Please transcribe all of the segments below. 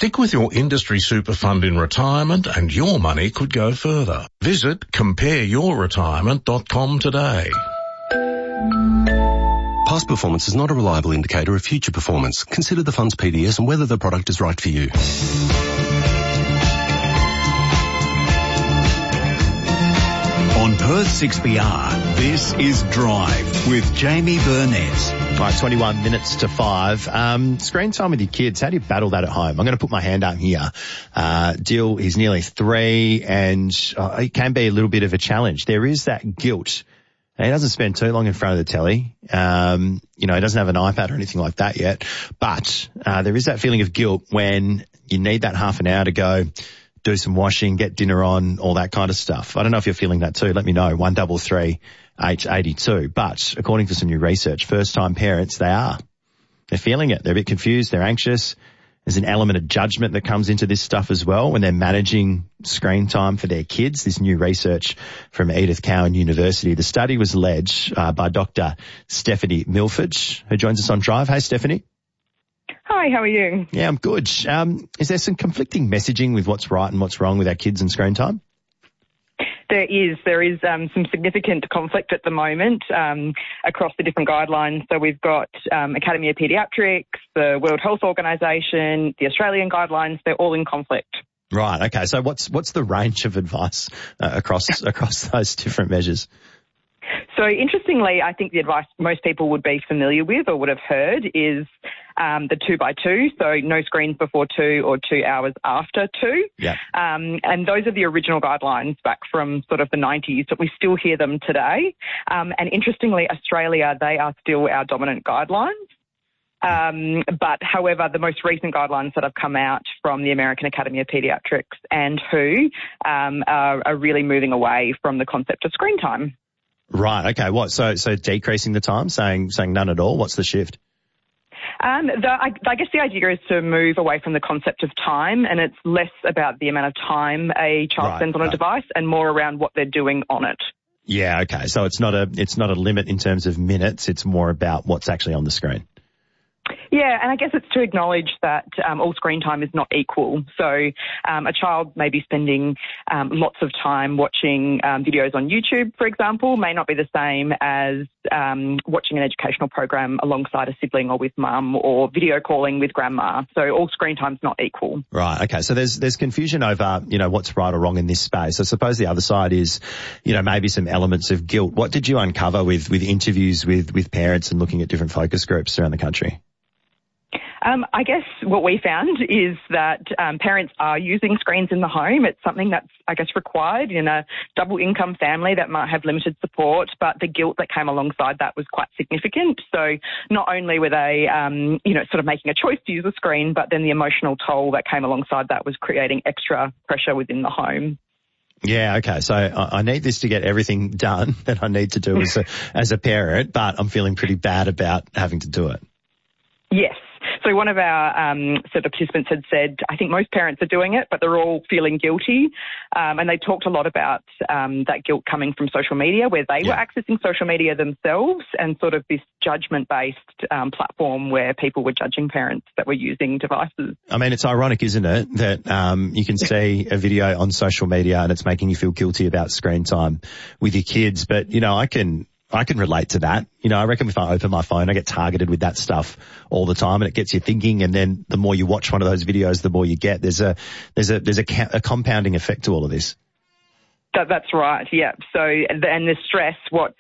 Stick with your industry super fund in retirement and your money could go further. Visit compareyourretirement.com today. Past performance is not a reliable indicator of future performance. Consider the fund's PDS and whether the product is right for you. On Perth 6BR, this is Drive with Jamie Burnett. Right, 21 minutes to 5. Screen time with your kids, how do you battle that at home? I'm going to put my hand up here. Dill is nearly 3 and it can be a little bit of a challenge. There is that guilt. And he doesn't spend too long in front of the telly. He doesn't have an iPad or anything like that yet. But there is that feeling of guilt when you need that half an hour to go do some washing, get dinner on, all that kind of stuff. I don't know if you're feeling that too. Let me know, 133 882. But according to some new research, first-time parents, they're feeling it. They're a bit confused. They're anxious. There's an element of judgment that comes into this stuff as well when they're managing screen time for their kids. This new research from Edith Cowan University. The study was led by Dr. Stephanie Milford, who joins us on Drive. Hey, Stephanie. Hi, how are you? Yeah, I'm good. Is there some conflicting messaging with what's right and what's wrong with our kids and screen time? There is some significant conflict at the moment across the different guidelines. So we've got Academy of Pediatrics, the World Health Organization, the Australian guidelines. They're all in conflict. Right. Okay. So what's the range of advice across those different measures? So interestingly, I think the advice most people would be familiar with or would have heard is the 2x2, so no screens before 2 or 2 hours after 2. Yeah. And those are the original guidelines back from sort of the 90s, but we still hear them today. And interestingly, Australia, they are still our dominant guidelines. But however, the most recent guidelines that have come out from the American Academy of Pediatrics and WHO are really moving away from the concept of screen time. Right. Okay. What? So decreasing the time, saying none at all. What's the shift? I guess the idea is to move away from the concept of time, and it's less about the amount of time a child spends on a device and more around what they're doing on it. Yeah. Okay. So it's not a limit in terms of minutes. It's more about what's actually on the screen. Yeah, and I guess it's to acknowledge that all screen time is not equal. So a child may be spending lots of time watching videos on YouTube, for example, may not be the same as watching an educational program alongside a sibling or with mum or video calling with grandma. So all screen time's not equal. Right. Okay. So there's confusion over, what's right or wrong in this space. I suppose the other side is, maybe some elements of guilt. What did you uncover with interviews with parents and looking at different focus groups around the country? I guess what we found is that parents are using screens in the home. It's something that's, I guess, required in a double income family that might have limited support, but the guilt that came alongside that was quite significant. So not only were they, sort of making a choice to use a screen, but then the emotional toll that came alongside that was creating extra pressure within the home. Yeah, okay. So I need this to get everything done that I need to do as a parent, but I'm feeling pretty bad about having to do it. Yes. So one of our sort of participants had said, I think most parents are doing it, but they're all feeling guilty. And they talked a lot about that guilt coming from social media, where they were accessing social media themselves, and sort of this judgment-based platform where people were judging parents that were using devices. I mean, it's ironic, isn't it, that you can see a video on social media and it's making you feel guilty about screen time with your kids. But, I can relate to that. I reckon if I open my phone, I get targeted with that stuff all the time, and it gets you thinking. And then the more you watch one of those videos, the more you get. There's a compounding effect to all of this. That's right, yeah. So, and the stress,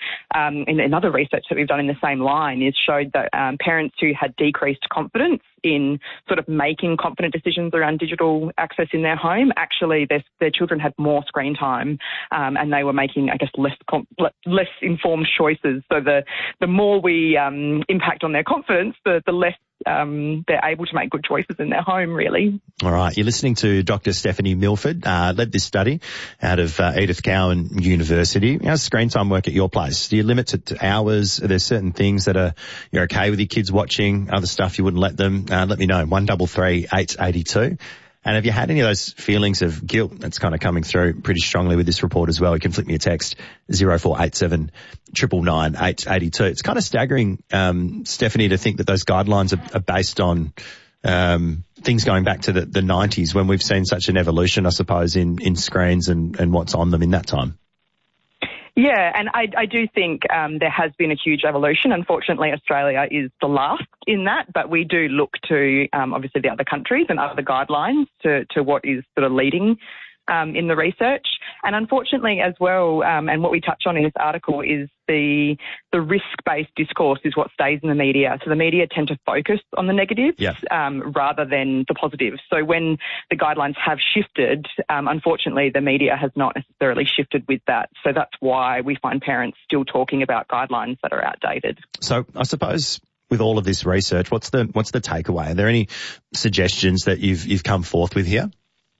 in other research that we've done in the same line is showed that parents who had decreased confidence in sort of making confident decisions around digital access in their home, actually their children had more screen time, and they were making, I guess, less informed choices. So the more we impact on their confidence, the less they're able to make good choices in their home, really. All right. You're listening to Dr. Stephanie Milford, led this study out of Edith Cowan University. How's screen time work at your place? Do you limit it to hours? Are there certain things that you're okay with your kids watching, other stuff you wouldn't let them? Let me know, 133 882. And have you had any of those feelings of guilt that's kind of coming through pretty strongly with this report as well? You can flick me a text, 0487 999 882. It's kind of staggering, Stephanie, to think that those guidelines are based on things going back to the 90s when we've seen such an evolution, I suppose, in screens and what's on them in that time. Yeah, and I do think there has been a huge evolution. Unfortunately, Australia is the last in that, but we do look to obviously the other countries and other guidelines to what is sort of leading in the research. And unfortunately as well, and what we touch on in this article is the risk-based discourse is what stays in the media. So the media tend to focus on the negatives rather than the positives. So when the guidelines have shifted, unfortunately the media has not necessarily shifted with that. So that's why we find parents still talking about guidelines that are outdated. So I suppose with all of this research, what's the takeaway? Are there any suggestions that you've come forth with here?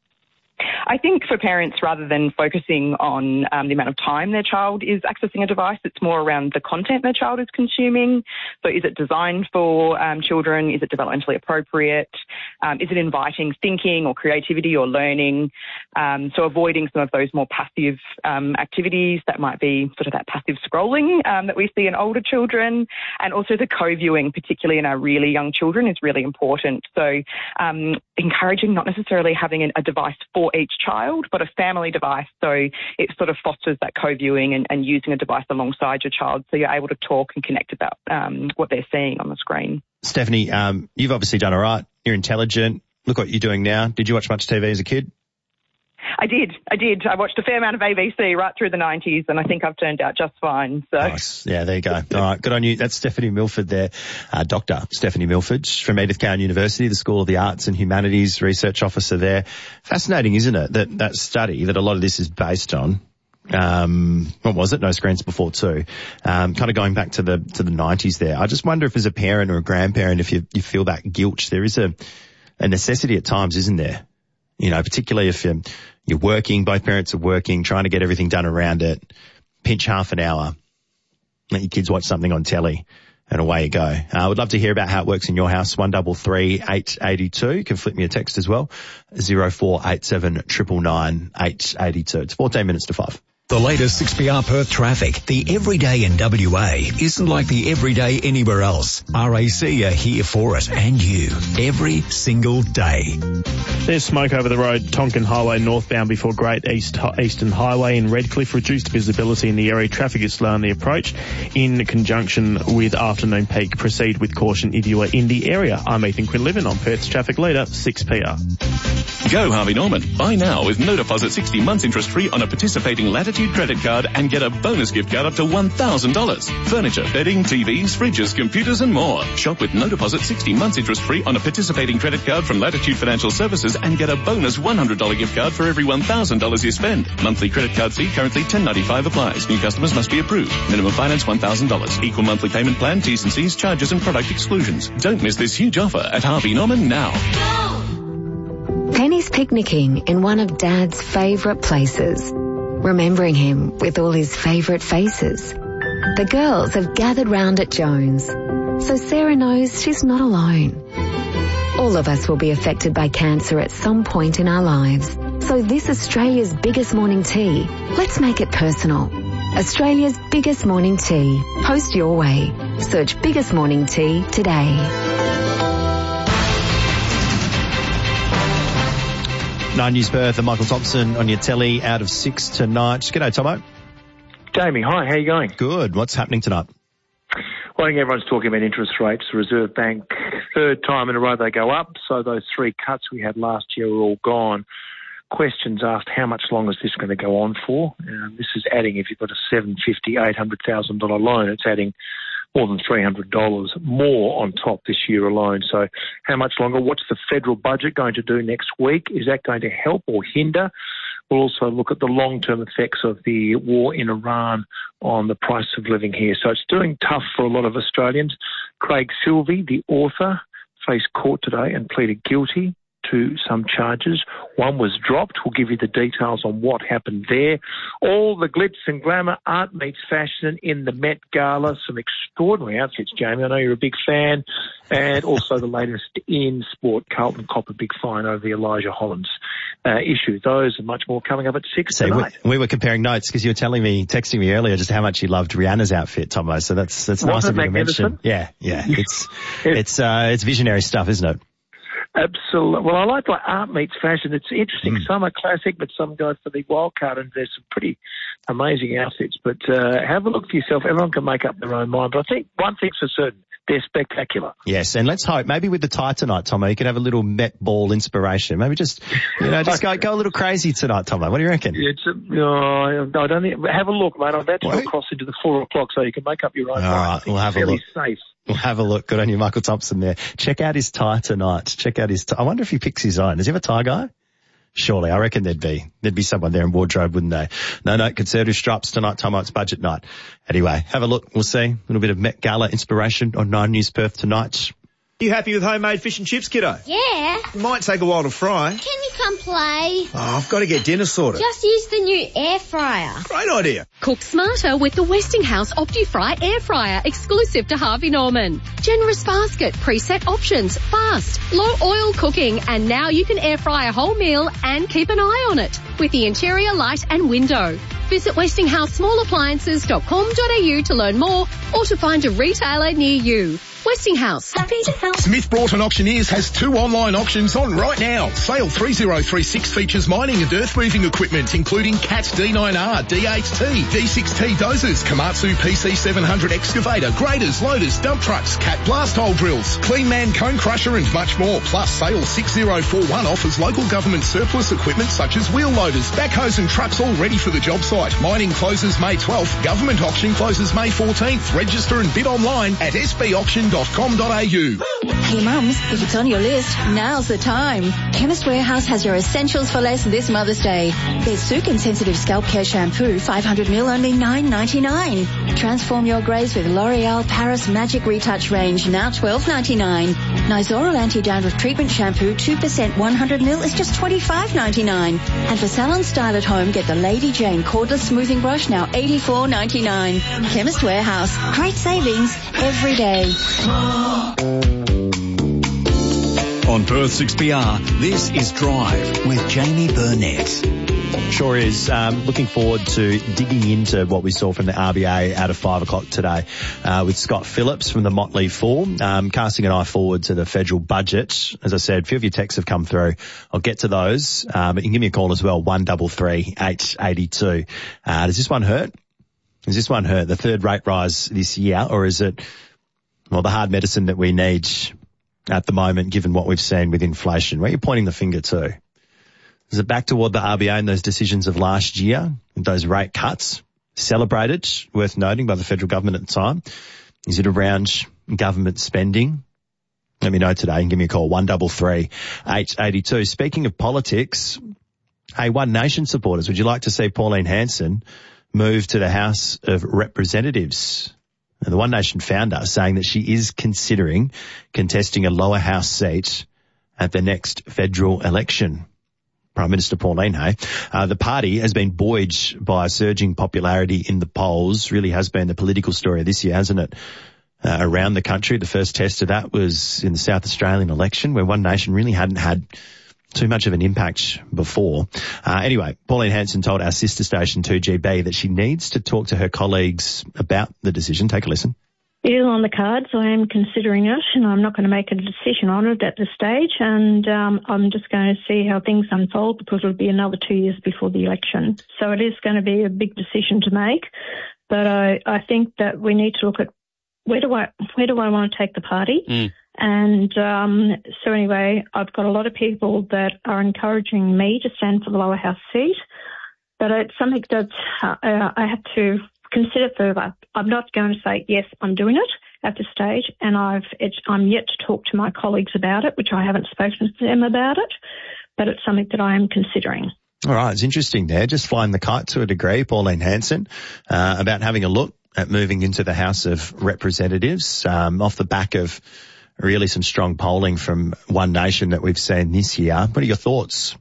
I think for parents, rather than focusing on the amount of time their child is accessing a device, it's more around the content their child is consuming. So is it designed for children? Is it developmentally appropriate? Is it inviting thinking or creativity or learning? So avoiding some of those more passive activities that might be sort of that passive scrolling that we see in older children. And also the co-viewing, particularly in our really young children, is really important. So encouraging not necessarily having a device for each child, but a family device. So it sort of fosters that co-viewing and using a device alongside your child so you're able to talk and connect about what they're seeing on the screen. Stephanie, you've obviously done all right. You're intelligent. Look what you're doing now. Did you watch much TV as a kid? I did. I watched a fair amount of ABC right through the 90s, and I think I've turned out just fine. So. Nice. Yeah, there you go. All right, good on you. That's Stephanie Milford there, Dr. Stephanie Milford from Edith Cowan University, the School of the Arts and Humanities Research Officer there. Fascinating, isn't it, that study that a lot of this is based on. What was it? No Screens Before Two. Kind of going back to the 90s there. I just wonder if as a parent or a grandparent, if you feel that guilt, there is a necessity at times, isn't there? You know, particularly if you're working, both parents are working, trying to get everything done around it, pinch half an hour, let your kids watch something on telly, and away you go. I would love to hear about how it works in your house. 133 882. You can flip me a text as well. 0487 999 882. It's 14 minutes to 5. The latest 6PR Perth traffic. The everyday in WA isn't like the everyday anywhere else. RAC are here for it and you every single day. There's smoke over the road, Tonkin Highway northbound before Great Eastern Highway in Redcliffe. Reduced visibility in the area. Traffic is slow on the approach. In conjunction with afternoon peak, proceed with caution if you are in the area. I'm Ethan Quinlivan on Perth's traffic leader, 6PR. Go Harvey Norman. Buy now with no deposit 60 months interest free on a participating Latitude credit card and get a bonus gift card up to $1,000. Furniture, bedding, TVs, fridges, computers and more. Shop with no deposit 60 months interest free on a participating credit card from Latitude Financial Services and get a bonus $100 gift card for every $1,000 you spend. Monthly credit card fee currently $10.95 applies. New customers must be approved. Minimum finance $1,000. Equal monthly payment plan, T's and C's, charges and product exclusions. Don't miss this huge offer at Harvey Norman now. Penny's picnicking in one of Dad's favourite places, remembering him with all his favourite faces. The girls have gathered round at Jones, so Sarah knows she's not alone. All of us will be affected by cancer at some point in our lives, so this Australia's biggest morning tea, let's make it personal. Australia's biggest morning tea. Post your way. Search Biggest Morning Tea today. 9 News Perth and Michael Thompson on your telly out of 6 tonight. G'day, Tomo. Jamie, hi, how you going? Good. What's happening tonight? Well, I think everyone's talking about interest rates. The Reserve Bank, third time in a row they go up, so those three cuts we had last year are all gone. Questions asked, how much longer is this going to go on for? This is adding, if you've got a $750,000, $800,000 loan, it's adding more than $300 more on top this year alone. So how much longer? What's the federal budget going to do next week? Is that going to help or hinder? We'll also look at the long-term effects of the war in Iran on the price of living here. So it's doing tough for a lot of Australians. Craig Silvey, the author, faced court today and pleaded guilty to some charges. One was dropped. We'll give you the details on what happened there. All the glitz and glamour, art meets fashion in the Met Gala. Some extraordinary outfits, Jamie. I know you're a big fan. And also the latest in sport. Carlton cop a big fine over the Elijah Hollins issue. Those and much more coming up at 6 tonight. We were comparing notes because you were texting me earlier just how much you loved Rihanna's outfit, Tomo. So that's nice of you to mention. Yeah. It's visionary stuff, isn't it? Absolutely. Well, I like art meets fashion. It's interesting. Some are classic, but some go for the wild card, and there's some pretty amazing outfits. But have a look for yourself. Everyone can make up their own mind. But I think one thing's for certain. They're spectacular. Yes, and let's hope maybe with the tie tonight, Tomo, you can have a little Met Ball inspiration. Maybe just go a little crazy tonight, Tomo. What do you reckon? I don't think. Have a look, mate. I'm about to go across into the 4 o'clock, so you can make up your own. All right, we'll have a look. Safe. We'll have a look. Good on you, Michael Thompson there. Check out his tie tonight. I wonder if he picks his own. Does he have a tie guy? Surely, I reckon there'd be someone there in wardrobe, wouldn't they? No, conservative stripes tonight, Tomo, it's budget night. Anyway, have a look, we'll see. A little bit of Met Gala inspiration on 9 News Perth tonight. You happy with homemade fish and chips, kiddo? Yeah. Might take a while to fry. Can you come play? Oh, I've got to get dinner sorted. Just use the new air fryer. Great idea. Cook smarter with the Westinghouse OptiFry air fryer exclusive to Harvey Norman. Generous basket, preset options, fast, low oil cooking, and now you can air fry a whole meal and keep an eye on it with the interior light and window. Visit WestinghouseSmallAppliances.com.au to learn more or to find a retailer near you. Westinghouse. Happy to help. Smith Broughton Auctioneers has 2 online auctions on right now. Sale 3036 features mining and earth moving equipment, including CAT D9R, D8T, D6T dozers, Komatsu PC700 excavator, graders, loaders, dump trucks, CAT blast hole drills, Clean Man cone crusher and much more. Plus Sale 6041 offers local government surplus equipment such as wheel loaders, backhoes and trucks all ready for the job site. Mining closes May 12th. Government auction closes May 14th. Register and bid online at sbauction.com.au. Hey mums, if it's on your list, now's the time. Chemist Warehouse has your essentials for less this Mother's Day. There's Sukin Sensitive Scalp Care Shampoo, 500ml, only $9.99. Transform your greys with L'Oreal Paris Magic Retouch range, now $12.99. Nizoral Anti-Dandruff Treatment Shampoo, 2% 100ml is just $25.99. And for salon style at home, get the Lady Jane Cordless Smoothing Brush, now $84.99. Chemist Warehouse, great savings every day. On Perth 6PR, this is Drive with Jamie Burnett. Sure is. Looking forward to digging into what we saw from the RBA out of 5 o'clock today with Scott Phillips from the Motley Fool, casting an eye forward to the federal budget. As I said, a few of your texts have come through. I'll get to those, but you can give me a call as well, 133 882. Does this one hurt? Does this one hurt? The third rate rise this year, or is it, well, the hard medicine that we need at the moment, given what we've seen with inflation? Where are you pointing the finger to? Is it back toward the RBA and those decisions of last year, with those rate cuts celebrated, worth noting, by the federal government at the time? Is it around government spending? Let me know today and give me a call, 133 882. Speaking of politics, hey, One Nation supporters, would you like to see Pauline Hanson move to the House of Representatives? And the One Nation founder saying that she is considering contesting a lower house seat at the next federal election. Prime Minister Pauline, hey? The party has been buoyed by surging popularity in the polls. Really has been the political story this year, hasn't it? Around the country. The first test of that was in the South Australian election, where One Nation really hadn't had too much of an impact before. Anyway, Pauline Hanson told our sister station 2GB that she needs to talk to her colleagues about the decision. Take a listen. It is on the cards. I am considering it, and I'm not going to make a decision on it at this stage. And I'm just going to see how things unfold, because it'll be another 2 years before the election. So it is going to be a big decision to make. But I think that we need to look at where do I want to take the party. And so anyway, I've got a lot of people that are encouraging me to stand for the lower house seat. But it's something that I have to consider further. I'm not going to say, yes, I'm doing it at this stage, and I'm yet to talk to my colleagues about it, which I haven't spoken to them about it, but it's something that I am considering. All right, it's interesting there, just flying the kite to a degree, Pauline Hanson, about having a look at moving into the House of Representatives, off the back of really some strong polling from One Nation that we've seen this year. What are your thoughts?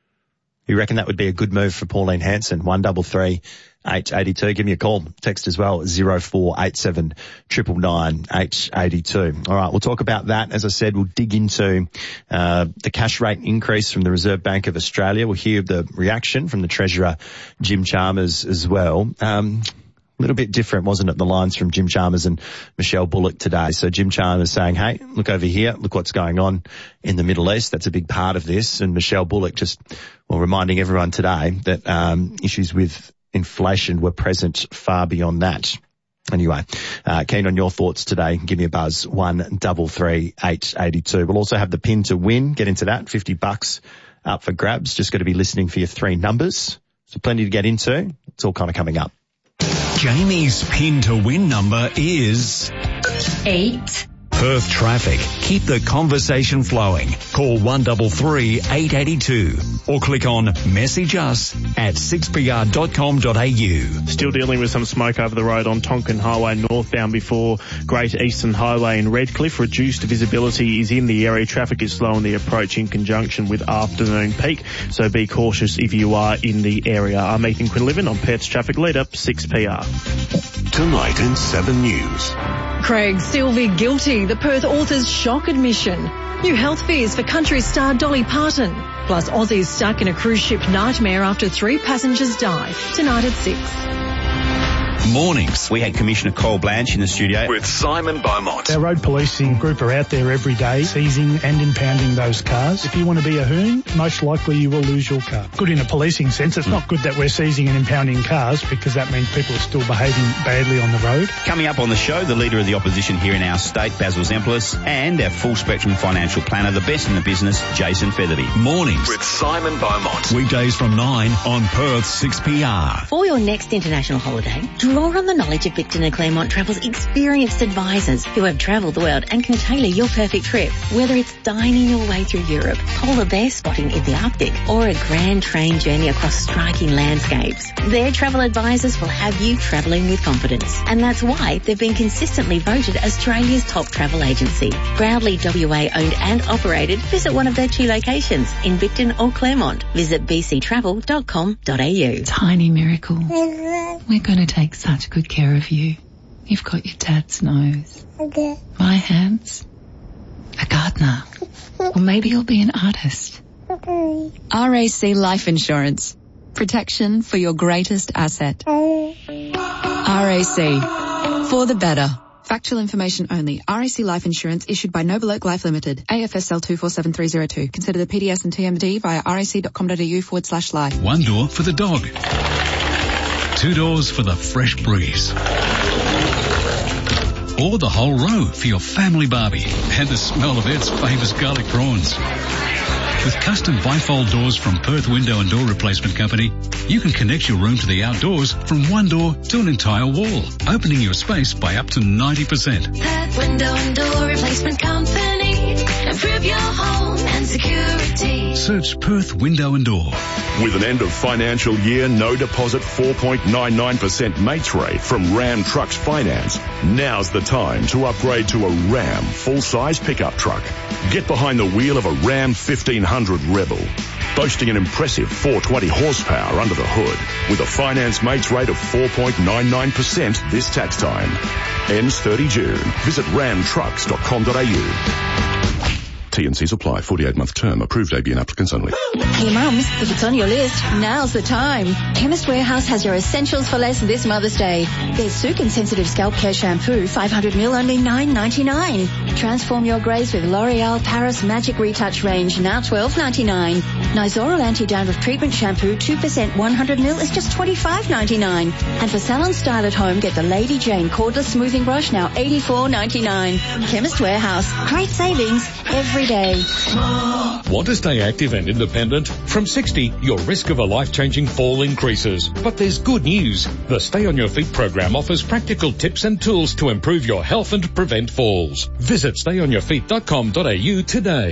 You reckon that would be a good move for Pauline Hanson? 133 882. Give me a call. Text as well, 0487 999 882. All right, we'll talk about that. As I said, we'll dig into the cash rate increase from the Reserve Bank of Australia. We'll hear the reaction from the Treasurer, Jim Chalmers, as well. A little bit different, wasn't it? The lines from Jim Chalmers and Michelle Bullock today. So Jim Chalmers saying, hey, look over here. Look what's going on in the Middle East. That's a big part of this. And Michelle Bullock just, reminding everyone today that issues with inflation were present far beyond that. Anyway, keen on your thoughts today. Give me a buzz, 133 882. We'll also have the pin to win. Get into that. $50 up for grabs. Just got to be listening for your 3 numbers. So plenty to get into. It's all kind of coming up. Jamie's pin to win number is 8. Perth traffic. Keep the conversation flowing. Call 133 882 or click on message us at 6pr.com.au. Still dealing with some smoke over the road on Tonkin Highway northbound before Great Eastern Highway in Redcliffe. Reduced visibility is in the area. Traffic is slow on the approach in conjunction with afternoon peak, so be cautious if you are in the area. I'm Ethan Quinlivan on Perth's Traffic Leader, 6PR. Tonight in 7 News. Craig Silvey guilty, the Perth author's shock admission. New health fears for country star Dolly Parton. Plus Aussies stuck in a cruise ship nightmare after 3 passengers die. Tonight at 6. Mornings. We had Commissioner Cole Blanche in the studio With Simon Beaumont. Our road policing group are out there every day seizing and impounding those cars. If you want to be a hoon, most likely you will lose your car. Good in a policing sense. It's not good that we're seizing and impounding cars because that means people are still behaving badly on the road. Coming up on the show, the Leader of the Opposition here in our state, Basil Zemplis, and our full spectrum financial planner, the best in the business, Jason Featherby. Mornings. With Simon Beaumont. Weekdays from 9 on Perth's 6PR. For your next international holiday, draw on the knowledge of Victon and Claremont Travel's experienced advisors who have travelled the world and can tailor your perfect trip. Whether it's dining your way through Europe, polar bear spotting in the Arctic, or a grand train journey across striking landscapes, their travel advisors will have you travelling with confidence. And that's why they've been consistently voted Australia's top travel agency. Proudly WA owned and operated, visit one of their 2 locations in Victon or Claremont. Visit bctravel.com.au. Tiny miracle. We're going to take such good care of you. You've got your dad's nose. My hands. A gardener. Or maybe you'll be an artist. RAC Life Insurance. Protection for your greatest asset. RAC. For the better. Factual information only. RAC Life Insurance issued by Noble Oak Life Limited. AFSL 247302. Consider the PDS and TMD via rac.com.au/life. 1 door for the dog. 2 doors for the fresh breeze. Or the whole row for your family barbie and the smell of Ed's famous garlic prawns. With custom bifold doors from Perth Window and Door Replacement Company, you can connect your room to the outdoors from 1 door to an entire wall, opening your space by up to 90%. Perth Window and Door Replacement Company. Improve your home and security. Search Perth Window and Door. With an end of financial year, no deposit 4.99% mates rate from Ram Trucks Finance, now's the time to upgrade to a Ram full-size pickup truck. Get behind the wheel of a Ram 1500 Rebel, boasting an impressive 420 horsepower under the hood, with a finance mates rate of 4.99% this tax time. Ends 30 June. Visit ramtrucks.com.au. T&Cs apply. 48-month term. Approved ABN applicants only. Hey mums, if it's on your list, now's the time. Chemist Warehouse has your essentials for less this Mother's Day. There's Sukin Sensitive Scalp Care Shampoo, 500ml, only $9.99. Transform your greys with L'Oreal Paris Magic Retouch range, now $12.99. Nizoral Anti-Dandruff Treatment Shampoo, 2% 100ml is just $25.99. And for salon style at home, get the Lady Jane Cordless Smoothing Brush, now $84.99. Chemist Warehouse. Great savings every day. Want to stay active and independent? From 60, your risk of a life-changing fall increases. But there's good news. The Stay on Your Feet program offers practical tips and tools to improve your health and prevent falls. Visit stayonyourfeet.com.au today.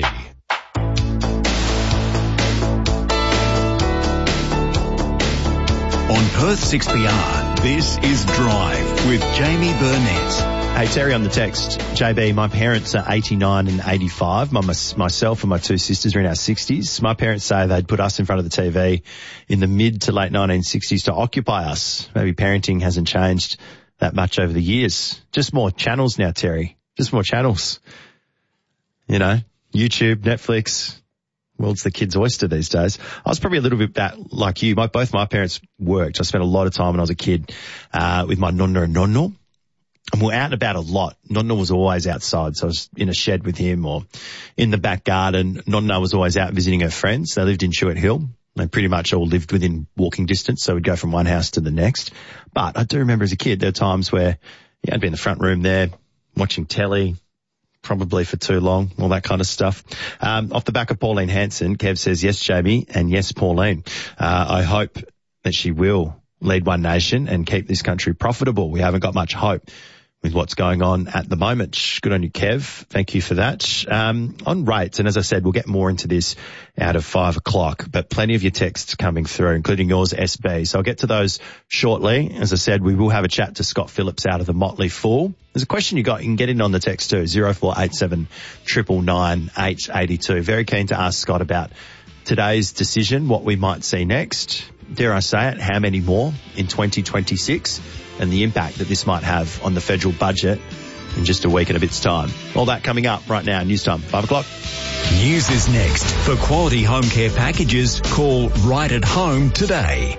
On Perth 6PR, this is Drive with Jamie Burnett. Hey, Terry on the text. JB, my parents are 89 and 85. Myself and my 2 sisters are in our 60s. My parents say they'd put us in front of the TV in the mid to late 1960s to occupy us. Maybe parenting hasn't changed that much over the years. Just more channels now, Terry. Just more channels. You know, YouTube, Netflix, World's the kid's oyster these days. I was probably a little bit like you. Both my parents worked. I spent a lot of time when I was a kid with my nonna and nonno. And we were out and about a lot. Nonna was always outside, so I was in a shed with him or in the back garden. Nonna was always out visiting her friends. They lived in Chewett Hill. They pretty much all lived within walking distance, so we'd go from one house to the next. But I do remember as a kid, there were times where I'd be in the front room there watching telly, probably for too long, all that kind of stuff. Off the back of Pauline Hanson, Kev says, yes, Jamie, and yes, Pauline. I hope that she will lead One Nation and keep this country profitable. We haven't got much hope with what's going on at the moment. Good on you, Kev. Thank you for that. On rates, and as I said, we'll get more into this out of 5 o'clock, but plenty of your texts coming through, including yours, SB. So I'll get to those shortly. As I said, we will have a chat to Scott Phillips out of the Motley Fool. There's a question you got. You can get in on the text too, 0487 999 882. Very keen to ask Scott about today's decision, what we might see next. Dare I say it, how many more in 2026, and the impact that this might have on the federal budget in just a week and a bit's time. All that coming up right now, news time, 5 o'clock. News is next. For quality home care packages, call Right at Home today.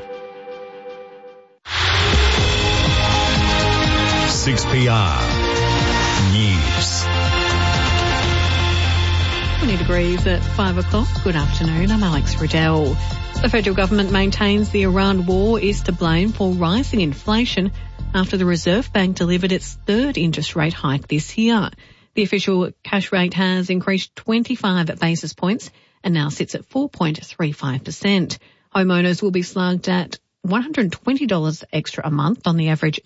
6PR News. 20 degrees at 5 o'clock. Good afternoon, I'm Alex Riddell. The federal government maintains the Iran war is to blame for rising inflation after the Reserve Bank delivered its third interest rate hike this year. The official cash rate has increased 25 basis points and now sits at 4.35%. Homeowners will be slugged at $120 extra a month on the average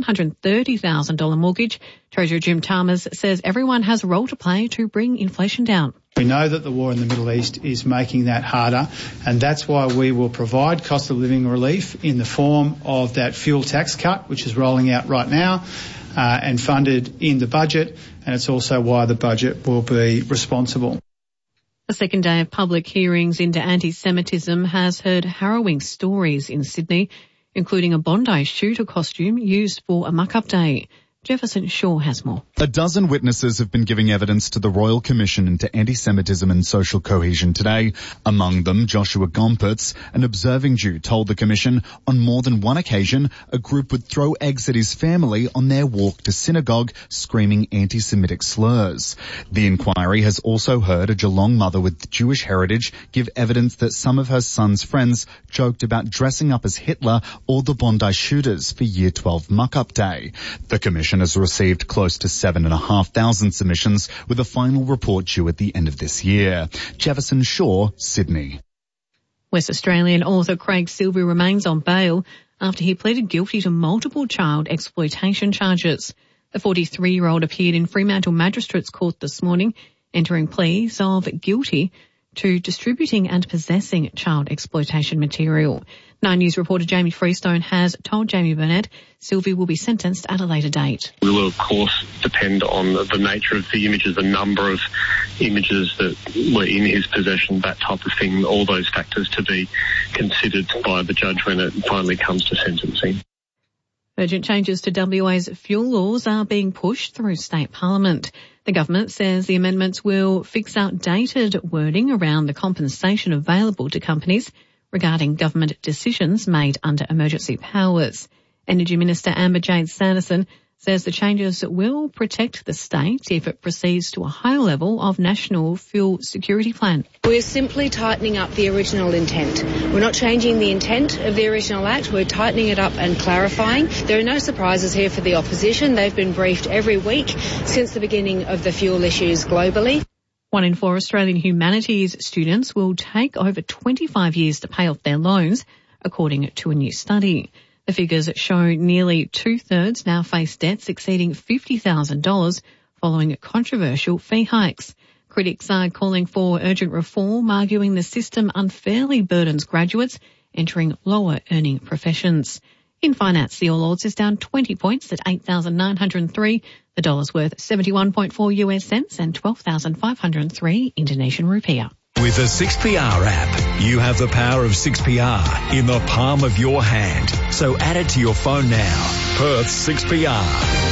$730,000 mortgage. Treasurer Jim Chalmers says everyone has a role to play to bring inflation down. We know that the war in the Middle East is making that harder, and that's why we will provide cost of living relief in the form of that fuel tax cut, which is rolling out right now and funded in the budget, and it's also why the budget will be responsible. The second day of public hearings into anti-Semitism has heard harrowing stories in Sydney, including a Bondi shooter costume used for a muck-up day. Jefferson Shaw has more. A dozen witnesses have been giving evidence to the Royal Commission into Anti-Semitism and Social Cohesion today. Among them, Joshua Gompertz, an observing Jew, told the Commission on more than one occasion a group would throw eggs at his family on their walk to synagogue, screaming anti-Semitic slurs. The inquiry has also heard a Geelong mother with Jewish heritage give evidence that some of her son's friends joked about dressing up as Hitler or the Bondi shooters for Year 12 muck-up day. The Commission has received close to 7,500 submissions, with a final report due at the end of this year. Jefferson Shaw, Sydney. West Australian author Craig Silvey remains on bail after he pleaded guilty to multiple child exploitation charges. The 43-year-old appeared in Fremantle Magistrates Court this morning, entering pleas of guilty to distributing and possessing child exploitation material. 9 News reporter Jamie Freestone has told Jamie Burnett Silvey will be sentenced at a later date. It will, of course, depend on the nature of the images, the number of images that were in his possession, that type of thing, all those factors to be considered by the judge when it finally comes to sentencing. Urgent changes to WA's fuel laws are being pushed through state parliament. The government says the amendments will fix outdated wording around the compensation available to companies regarding government decisions made under emergency powers. Energy Minister Amber Jade Sanderson says the changes will protect the state if it proceeds to a higher level of national fuel security plan. We're simply tightening up the original intent. We're not changing the intent of the original act. We're tightening it up and clarifying. There are no surprises here for the opposition. They've been briefed every week since the beginning of the fuel issues globally. 1 in 4 Australian humanities students will take over 25 years to pay off their loans, according to a new study. The figures show nearly 2/3 now face debts exceeding $50,000 following controversial fee hikes. Critics are calling for urgent reform, arguing the system unfairly burdens graduates entering lower earning professions. In finance, the All Ords is down 20 points at 8,903. The dollar's worth 71.4 US cents and 12,503 Indonesian rupiah. With the 6PR app, you have the power of 6PR in the palm of your hand. So add it to your phone now. Perth 6PR.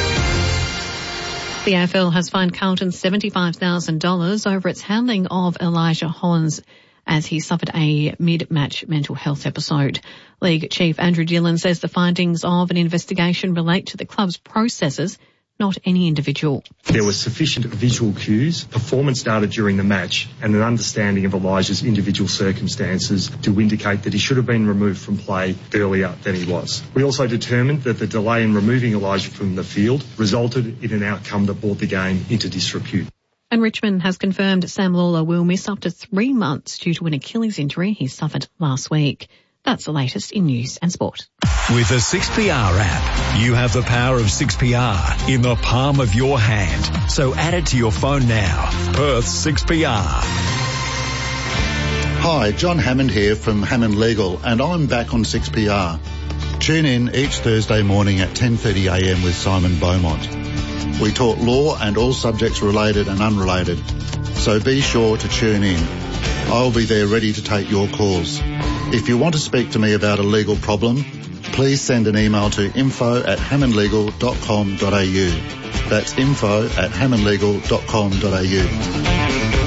The AFL has fined Carlton $75,000 over its handling of Elijah Holland's as he suffered a mid-match mental health episode. League Chief Andrew Dillon says the findings of an investigation relate to the club's processes, not any individual. There were sufficient visual cues, performance data during the match, and an understanding of Elijah's individual circumstances to indicate that he should have been removed from play earlier than he was. We also determined that the delay in removing Elijah from the field resulted in an outcome that brought the game into disrepute. And Richmond has confirmed Sam Lawler will miss up to 3 months due to an Achilles injury he suffered last week. That's the latest in news and sport. With the 6PR app, you have the power of 6PR in the palm of your hand. So add it to your phone now. Perth 6PR. Hi, John Hammond here from Hammond Legal, and I'm back on 6PR. Tune in each Thursday morning at 10:30am with Simon Beaumont. We talk law and all subjects related and unrelated, so be sure to tune in. I'll be there ready to take your calls. If you want to speak to me about a legal problem, please send an email to info@hammondlegal.com.au. That's info@hammondlegal.com.au.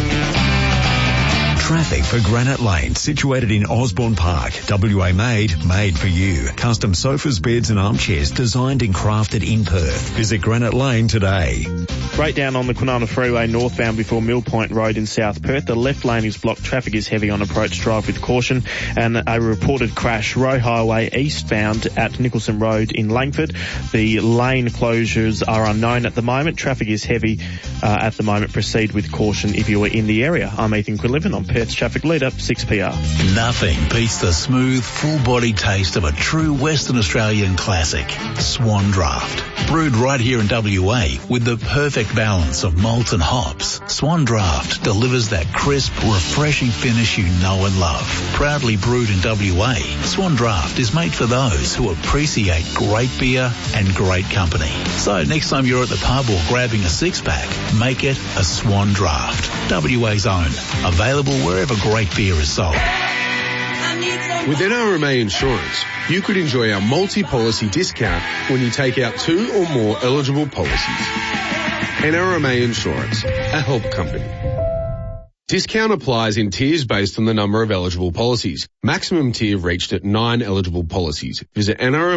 Traffic for Granite Lane, situated in Osborne Park. WA made for you. Custom sofas, beds and armchairs designed and crafted in Perth. Visit Granite Lane today. Breakdown on the Kwinana Freeway northbound before Mill Point Road in South Perth. The left lane is blocked. Traffic is heavy on approach. Drive with caution. And a reported crash, Roe Highway eastbound at Nicholson Road in Langford. The lane closures are unknown at the moment. Traffic is heavy at the moment. Proceed with caution if you are in the area. I'm Ethan Quinlivan on Perth's Traffic Leader, 6PR. Nothing beats the smooth, full-bodied taste of a true Western Australian classic, Swan Draft. Brewed right here in WA with the perfect balance of malt and hops, Swan Draft delivers that crisp, refreshing finish you know and love. Proudly brewed in WA, Swan Draft is made for those who appreciate great beer and great company. So next time you're at the pub or grabbing a six-pack, make it a Swan Draft. WA's own. Available wherever great beer is sold. With NRMA Insurance, you could enjoy our multi-policy discount when you take out 2 or more eligible policies. NRMA Insurance, a help company. Discount applies in tiers based on the number of eligible policies. Maximum tier reached at 9 eligible policies. Visit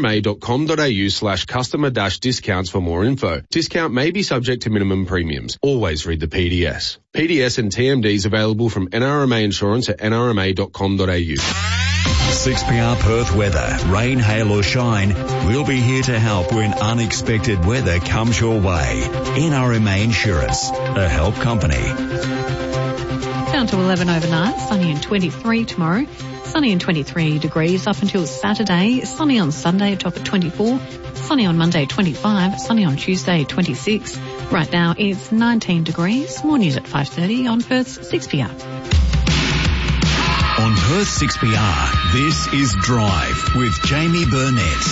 nrma.com.au/customer-discounts for more info. Discount may be subject to minimum premiums. Always read the PDS. PDS and TMDs available from NRMA Insurance at nrma.com.au. 6PR Perth weather. Rain, hail or shine, we'll be here to help when unexpected weather comes your way. NRMA Insurance, a help company. Down to 11 overnight, sunny and 23 tomorrow. Sunny and 23 degrees up until Saturday. Sunny on Sunday, top at 24. Sunny on Monday, 25. Sunny on Tuesday, 26. Right now it's 19 degrees. More news at 5:30 on Perth's 6PR. On Perth 6PR, this is Drive with Jamie Burnett.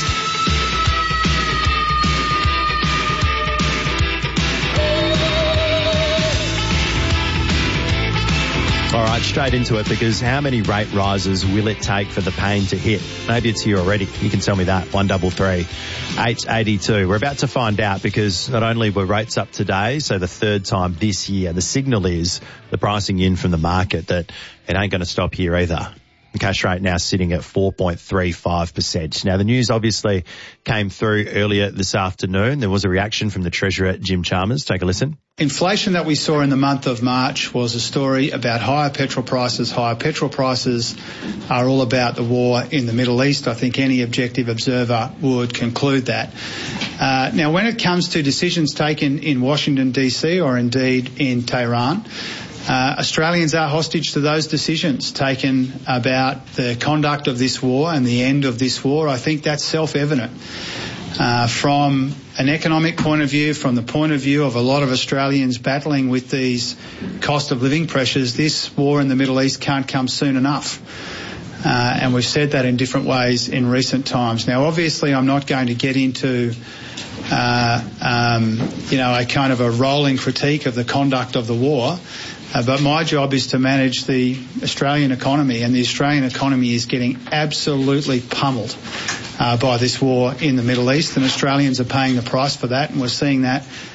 All right, straight into it, because how many rate rises will it take for the pain to hit? Maybe it's here already. You can tell me that. 1333 882. We're about to find out, because not only were rates up today, so the third time this year, the signal is the pricing in from the market that it ain't going to stop here either. The cash rate now sitting at 4.35%. Now, the news obviously came through earlier this afternoon. There was a reaction from the Treasurer, Jim Chalmers. Take a listen. Inflation that we saw in the month of March was a story about higher petrol prices. Higher petrol prices are all about the war in the Middle East. I think any objective observer would conclude that. Now, when it comes to decisions taken in Washington, D.C. or indeed in Tehran, Australians are hostage to those decisions taken about the conduct of this war and the end of this war. I think that's self-evident. From an economic point of view, from the point of view of a lot of Australians battling with these cost of living pressures, this war in the Middle East can't come soon enough. And we've said that in different ways in recent times. Now, obviously, I'm not going to get into a kind of a rolling critique of the conduct of the war. But my job is to manage the Australian economy, and the Australian economy is getting absolutely pummeled by this war in the Middle East, and Australians are paying the price for that, and we're seeing that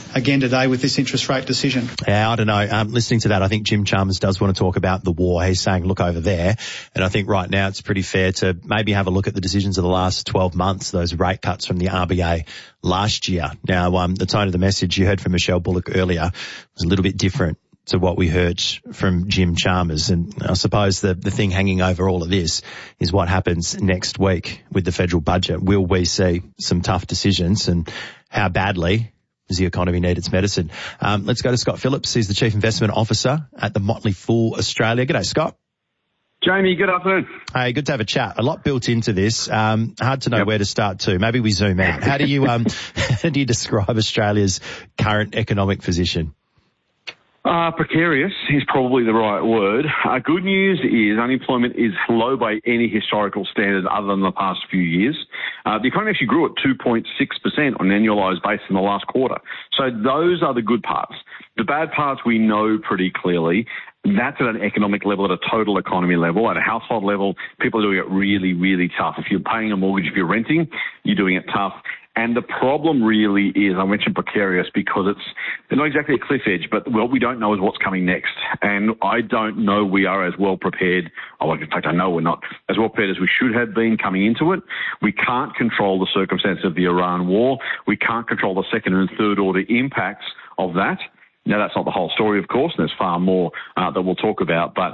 again today with this interest rate decision. Yeah, I don't know. Listening to that, I think Jim Chalmers does want to talk about the war. He's saying, look over there. And I think right now it's pretty fair to maybe have a look at the decisions of the last 12 months, those rate cuts from the RBA last year. Now, the tone of the message you heard from Michelle Bullock earlier was a little bit different to what we heard from Jim Chalmers. And I suppose the thing hanging over all of this is what happens next week with the federal budget. Will we see some tough decisions, and how badly does the economy need its medicine? Let's go to Scott Phillips. He's the Chief Investment Officer at the Motley Fool Australia. G'day, Scott. Jamie, good afternoon. Hey, good to have a chat. A lot built into this. Hard to know where to start to. Maybe we zoom out. How do you describe Australia's current economic position? Precarious is probably the right word. Good news is unemployment is low by any historical standard other than the past few years. The economy actually grew at 2.6% on an annualised basis in the last quarter. So those are the good parts. The bad parts we know pretty clearly. That's at an economic level, at a total economy level. At a household level, people are doing it really, really tough. If you're paying a mortgage, if you're renting, you're doing it tough. And the problem really is, I mentioned precarious because it's not exactly a cliff edge, but what we don't know is what's coming next. And I don't know we are as well prepared. In fact, I know we're not as well prepared as we should have been coming into it. We can't control the circumstances of the Iran war. We can't control the second and third order impacts of that. Now, that's not the whole story, of course, and there's far more that we'll talk about. But,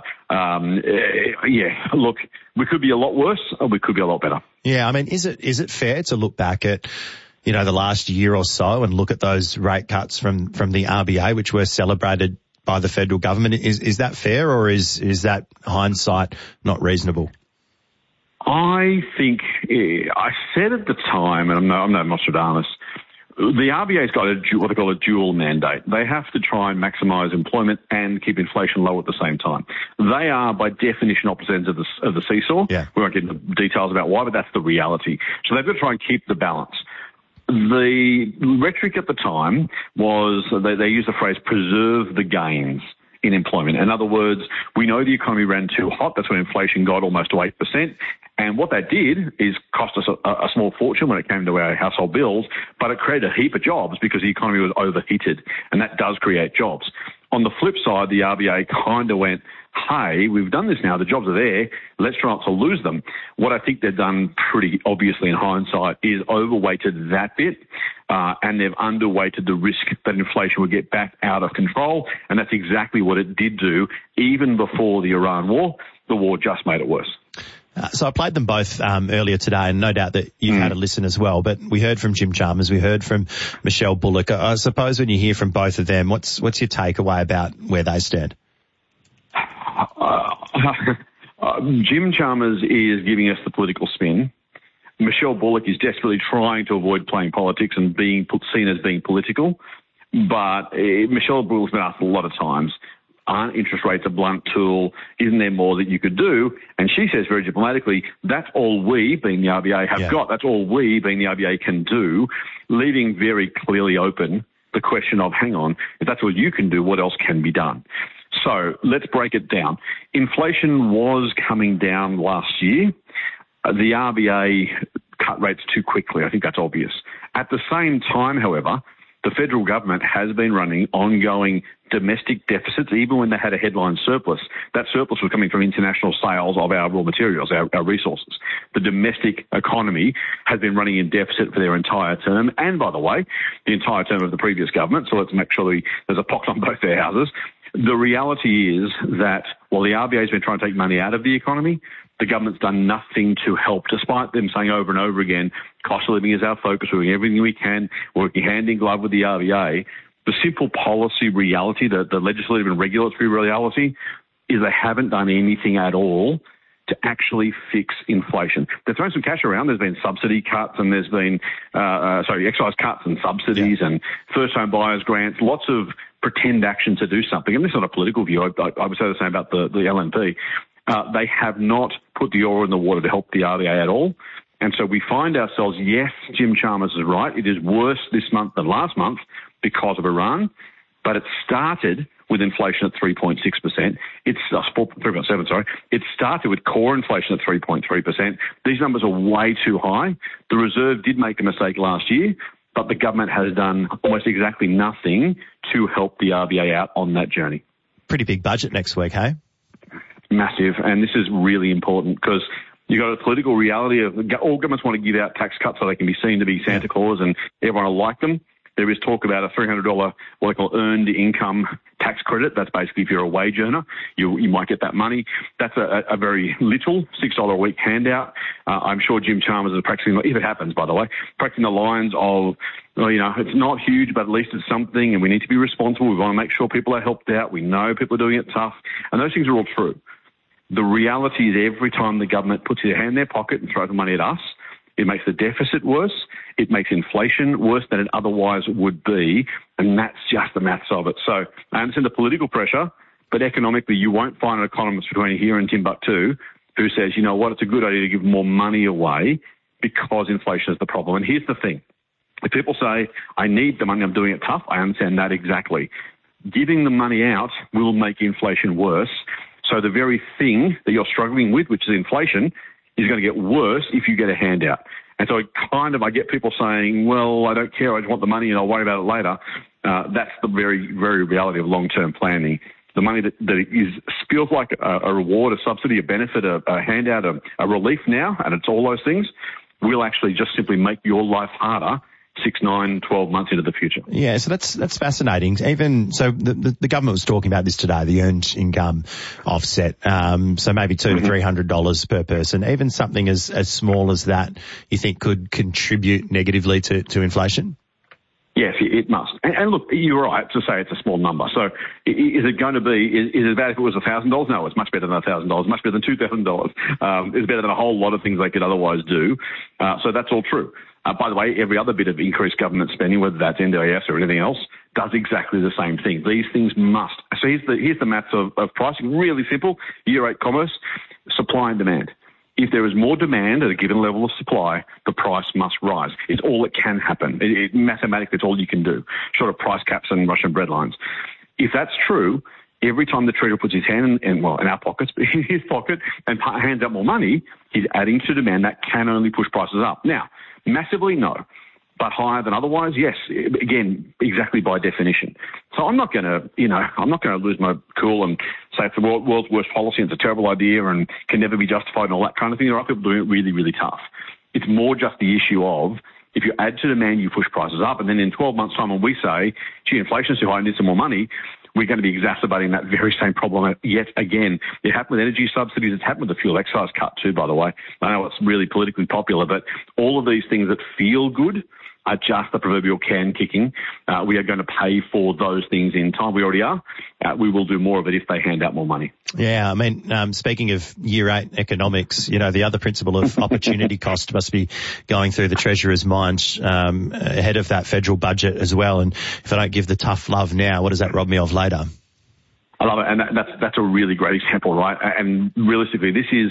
look, we could be a lot worse or we could be a lot better. Yeah, I mean, is it fair to look back at, the last year or so and look at those rate cuts from the RBA, which were celebrated by the federal government? Is that fair, or is that hindsight not reasonable? I think, I said at the time, and I'm no Nostradamus, the RBA's got what they call a dual mandate. They have to try and maximise employment and keep inflation low at the same time. They are, by definition, opposite ends of the seesaw. Yeah. We won't get into details about why, but that's the reality. So they've got to try and keep the balance. The rhetoric at the time was, they used the phrase, preserve the gains in employment. In other words, we know the economy ran too hot. That's when inflation got almost to 8%. And what that did is cost us a small fortune when it came to our household bills, but it created a heap of jobs because the economy was overheated, and that does create jobs. On the flip side, the RBA kind of went, hey, we've done this now, the jobs are there, let's try not to lose them. What I think they've done pretty obviously in hindsight is overweighted that bit, and they've underweighted the risk that inflation would get back out of control, and that's exactly what it did do even before the Iran war. The war just made it worse. So I played them both earlier today, and no doubt that you've had a listen as well. But we heard from Jim Chalmers, we heard from Michelle Bullock. I suppose when you hear from both of them, what's your takeaway about where they stand? Jim Chalmers is giving us the political spin. Michelle Bullock is desperately trying to avoid playing politics and being seen as being political. But Michelle Bullock's been asked a lot of times, aren't interest rates a blunt tool? Isn't there more that you could do? And she says very diplomatically, that's all we, being the RBA, have got. That's all we, being the RBA, can do, leaving very clearly open the question of, hang on, if that's what you can do, what else can be done? So let's break it down. Inflation was coming down last year. The RBA cut rates too quickly. I think that's obvious. At the same time, however, the federal government has been running ongoing domestic deficits, even when they had a headline surplus. That surplus was coming from international sales of our raw materials, our resources. The domestic economy has been running in deficit for their entire term, and, by the way, the entire term of the previous government, so let's make sure there's a pox on both their houses. The reality is that while the RBA has been trying to take money out of the economy, the government's done nothing to help, despite them saying over and over again, cost of living is our focus, we're doing everything we can, working hand in glove with the RBA. The simple policy reality, the legislative and regulatory reality, is they haven't done anything at all to actually fix inflation. They're throwing some cash around. There's been subsidy cuts and there's been, excise cuts and subsidies and first-home buyers grants, lots of pretend action to do something. And this is not a political view. I would say the same about the LNP. They have not put the oar in the water to help the RBA at all. And so we find ourselves, yes, Jim Chalmers is right. It is worse this month than last month because of Iran, but it started with inflation at 3.6%. It's 3.7, sorry. It started with core inflation at 3.3%. These numbers are way too high. The Reserve did make a mistake last year. but the government has done almost exactly nothing to help the RBA out on that journey. Pretty big budget next week, hey? Massive, and this is really important because you've got a political reality of all governments want to give out tax cuts so they can be seen to be Santa Claus and everyone will like them. There is talk about a $300, what they call earned income tax credit. That's basically if you're a wage earner, you might get that money. That's a very little $6 a week handout. I'm sure Jim Chalmers is practicing, if it happens, by the way, practicing the lines of, well, it's not huge, but at least it's something, and we need to be responsible. We want to make sure people are helped out. We know people are doing it tough, and those things are all true. The reality is every time the government puts their hand in their pocket and throws the money at us, it makes the deficit worse. It makes inflation worse than it otherwise would be, and that's just the maths of it. So I understand the political pressure, but economically you won't find an economist between here and Timbuktu who says, you know what, it's a good idea to give more money away because inflation is the problem. And here's the thing. If people say, I need the money, I'm doing it tough, I understand that exactly. Giving the money out will make inflation worse. So the very thing that you're struggling with, which is inflation, is going to get worse if you get a handout. And so I get people saying, well, I don't care, I just want the money and I'll worry about it later. That's the very, very reality of long-term planning. The money that feels like a reward, a subsidy, a benefit, a handout, a relief now, and it's all those things, will actually just simply make your life harder 6, 9, 12 months into the future. Yeah, so that's fascinating. Even so, the government was talking about this today, the earned income offset. So maybe $200 to $300 per person. Even something as small as that, you think could contribute negatively to inflation? Yes, it must. And look, you're right to say it's a small number. So is it going to be, is it bad if it was $1,000? No, it's much better than $1,000, much better than $2,000. It's better than a whole lot of things they could otherwise do. So that's all true. By the way, every other bit of increased government spending, whether that's NDIS or anything else, does exactly the same thing. These things must. So here's the maths of pricing. Really simple. Year 8 commerce, supply and demand. If there is more demand at a given level of supply, the price must rise. It's all that can happen. Mathematically, it's all you can do, short of price caps and Russian bread lines. If that's true, every time the Treasurer puts his hand in our pockets, but in his pocket, and hands out more money, he's adding to demand. That can only push prices up. Now, massively, no. But higher than otherwise, yes. Again, exactly by definition. So I'm not going to lose my cool and say it's the world's worst policy and it's a terrible idea and can never be justified and all that kind of thing. There are people doing it really, really tough. It's more just the issue of if you add to demand, you push prices up, and then in 12 months' time when we say, gee, inflation's too high, I need some more money, we're going to be exacerbating that very same problem yet again. It happened with energy subsidies. It's happened with the fuel excise cut too, by the way. I know it's really politically popular, but all of these things that feel good are just the proverbial can kicking. We are going to pay for those things in time. We already are. We will do more of it if they hand out more money. Yeah, I mean, speaking of Year 8 economics, the other principle of opportunity cost must be going through the Treasurer's mind ahead of that federal budget as well. And if I don't give the tough love now, what does that rob me of later? I love it, and that's a really great example, right? And realistically, this is,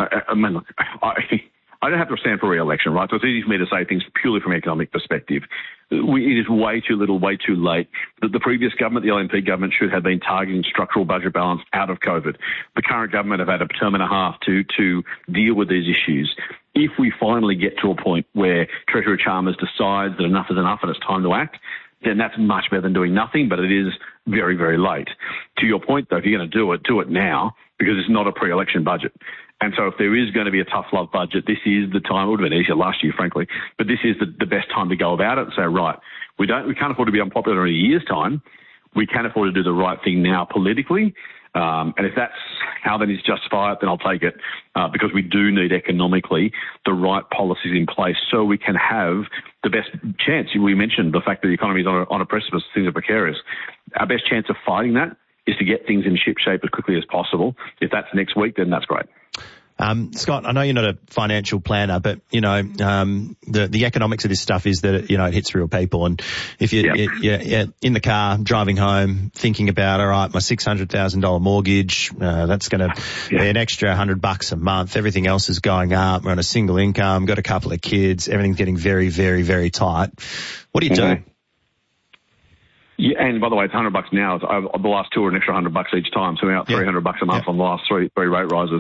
I don't have to stand for re-election, right? So it's easy for me to say things purely from an economic perspective. It is way too little, way too late. The previous government, the LNP government, should have been targeting structural budget balance out of COVID. The current government have had a term and a half to deal with these issues. If we finally get to a point where Treasurer Chalmers decides that enough is enough and it's time to act, then that's much better than doing nothing, but it is very, very late. To your point, though, if you're going to do it now, because it's not a pre-election budget. And so if there is going to be a tough love budget, this is the time. It would have been easier last year, frankly, but this is the best time to go about it and say, right, we can't afford to be unpopular in a year's time. We can afford to do the right thing now politically. And if that's how that is justify it, then I'll take it, because we do need economically the right policies in place so we can have the best chance. We mentioned the fact that the economy is on a precipice, things are precarious. Our best chance of fighting that is to get things in ship shape as quickly as possible. If that's next week, then that's great. Scott, I know you're not a financial planner, but, the economics of this stuff is that, it hits real people. And if you're in the car driving home thinking about, all right, my $600,000 mortgage, that's going to be an extra $100 a month. Everything else is going up. We're on a single income, got a couple of kids. Everything's getting very, very, very tight. What do you do? Yeah, and by the way, it's $100 now. The last two are an extra $100 each time, so we're out $300 a month on the last three rate rises.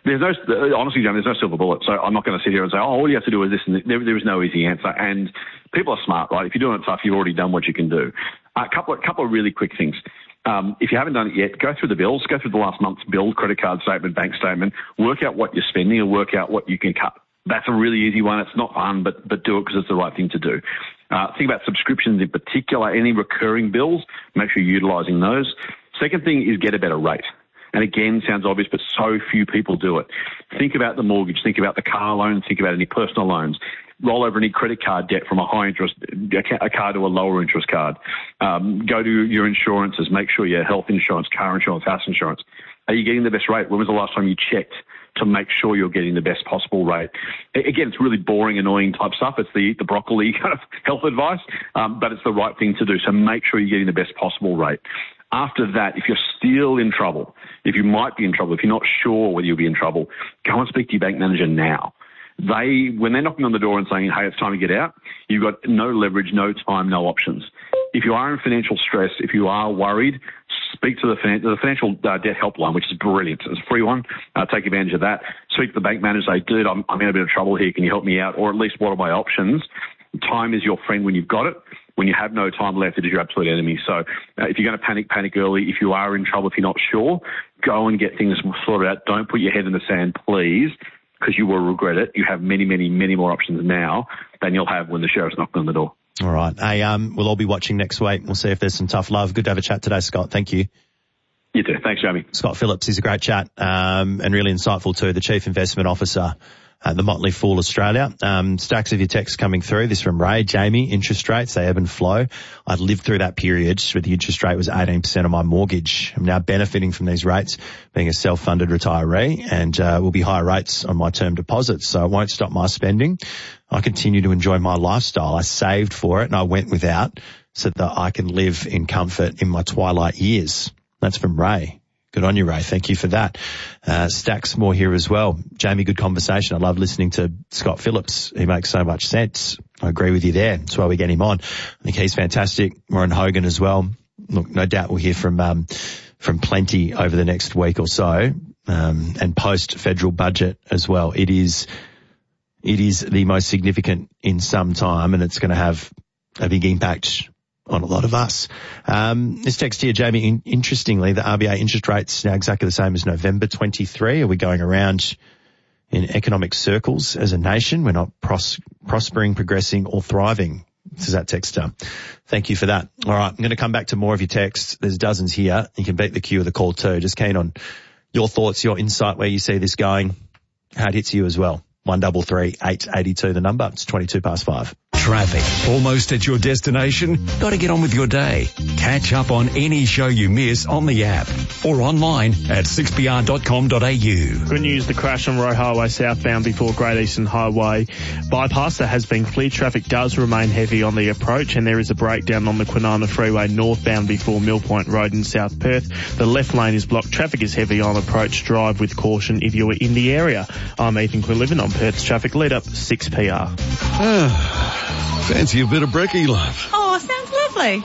honestly, Jamie, there's no silver bullet. So I'm not going to sit here and say, all you have to do is this, and there is no easy answer. And people are smart, right? If you're doing it tough, you've already done what you can do. A couple of really quick things. If you haven't done it yet, go through the bills, go through the last month's bill, credit card statement, bank statement, work out what you're spending and work out what you can cut. That's a really easy one. It's not fun, but do it because it's the right thing to do. Think about subscriptions in particular, any recurring bills, make sure you're utilising those. Second thing is get a better rate. And again, sounds obvious, but so few people do it. Think about the mortgage, think about the car loan, think about any personal loans. Roll over any credit card debt from a high interest a card to a lower interest card. Go to your insurances, make sure you have health insurance, car insurance, house insurance. Are you getting the best rate? When was the last time you checked to make sure you're getting the best possible rate? Again, it's really boring, annoying type stuff. It's the broccoli kind of health advice, but it's the right thing to do. So make sure you're getting the best possible rate. After that, if you're still in trouble, if you might be in trouble, if you're not sure whether you'll be in trouble, go and speak to your bank manager now. When they're knocking on the door and saying, hey, it's time to get out, you've got no leverage, no time, no options. If you are in financial stress, if you are worried, speak to the financial debt helpline, which is brilliant. It's a free one. Take advantage of that. Speak to the bank manager, say, dude, I'm in a bit of trouble here. Can you help me out? Or at least what are my options? Time is your friend when you've got it. When you have no time left, it is your absolute enemy. So if you're going to panic early. If you are in trouble, if you're not sure, go and get things sorted out. Don't put your head in the sand, please, because you will regret it. You have many, many, many more options now than you'll have when the sheriff's knocking on the door. All right. Hey, we'll all be watching next week. We'll see if there's some tough love. Good to have a chat today, Scott. Thank you. You too. Thanks, Jamie. Scott Phillips is a great chat, and really insightful too. The Chief Investment Officer at the Motley Fool Australia. Stacks of your texts coming through. This from Ray. Jamie, interest rates, they ebb and flow. I'd lived through that period where the interest rate was 18% of my mortgage. I'm now benefiting from these rates, being a self-funded retiree, and will be higher rates on my term deposits, so it won't stop my spending. I continue to enjoy my lifestyle. I saved for it and I went without so that I can live in comfort in my twilight years. That's from Ray. Good on you, Ray. Thank you for that. Stacks more here as well. Jamie, good conversation. I love listening to Scott Phillips. He makes so much sense. I agree with you there. That's why we get him on. I think he's fantastic. Warren Hogan as well. Look, no doubt we'll hear from Plenty over the next week or so, and post federal budget as well. It is the most significant in some time, and it's going to have a big impact on a lot of us. This text here, Jamie, interestingly, the RBA interest rate's now exactly the same as November 23. Are we going around in economic circles as a nation? We're not prospering, progressing or thriving, says that texter. Thank you for that. All right, I'm going to come back to more of your texts. There's dozens here. You can beat the queue of the call too. Just keen on your thoughts, your insight, where you see this going, how it hits you as well. 133 882 the number. It's 5:22. Traffic. Almost at your destination? Got to get on with your day. Catch up on any show you miss on the app or online at 6pr.com.au. Good news, the crash on Roe Highway southbound before Great Eastern Highway bypass that has been cleared. Traffic does remain heavy on the approach, and there is a breakdown on the Kwinana Freeway northbound before Mill Point Road in South Perth. The left lane is blocked. Traffic is heavy on approach. Drive with caution if you're in the area. I'm Ethan Quillivan on Perth's Traffic Lead Up 6PR. Fancy a bit of brekkie, love? Oh, sounds lovely.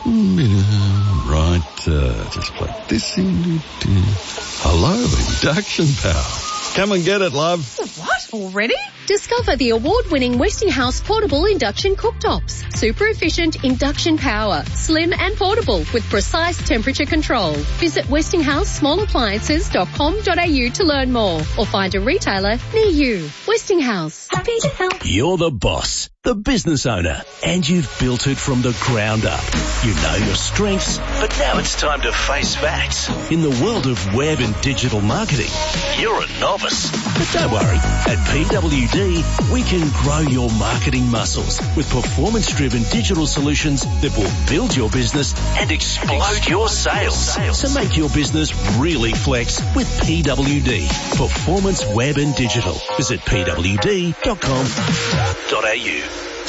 Right, just plug this in. Hello, induction power. Come and get it, love. What? Already? Discover the award-winning Westinghouse portable induction cooktops. Super efficient induction power, slim and portable with precise temperature control. Visit westinghouse.smallappliances.com.au to learn more or find a retailer near you. Westinghouse. Happy to help. You're the boss, the business owner, and you've built it from the ground up. You know your strengths, but now it's time to face facts. In the world of web and digital marketing, you're a novice. But don't worry, at PWD, we can grow your marketing muscles with performance-driven digital solutions that will build your business and explode your sales. So make your business really flex with PWD, Performance Web and Digital. Visit pwd.com.au.